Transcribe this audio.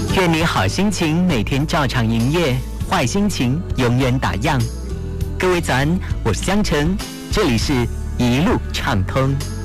愿你好心情每天照常营业，坏心情永远打烊。各位早安，我是江晨，这里是一路畅通。